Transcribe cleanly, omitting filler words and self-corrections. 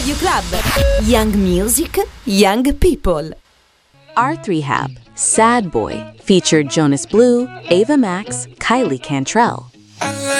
Radio Club. Young Music, Young People. Art Rehab, Sad Boy, featured Jonas Blue, Ava Max, Kylie Cantrell.